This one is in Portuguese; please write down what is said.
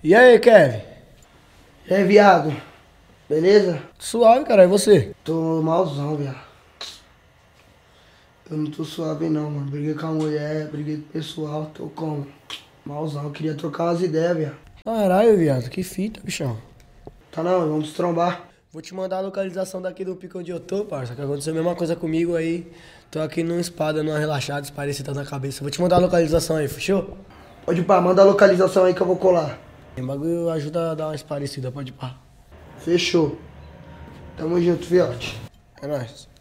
E aí, Kevin? E aí, viado? Beleza? Suave, cara, e você? Tô malzão, viado. Eu não tô suave não, mano. Briguei com a mulher, briguei com o pessoal, tô como? Malzão, queria trocar umas ideias, viado. Caralho, viado, que fita, bichão. Tá não, vamos trombar. Vou te mandar a localização daqui do pico onde eu tô, parça, que aconteceu a mesma coisa comigo aí. Tô aqui num espada, numa relaxada, esparecida na cabeça. Vou te mandar a localização aí, fechou? Pode ir pá, manda a localização aí que eu vou colar. Tem bagulho ajuda a dar uma esparecida, pode ir pá. Fechou. Tamo junto, fiote. É nóis.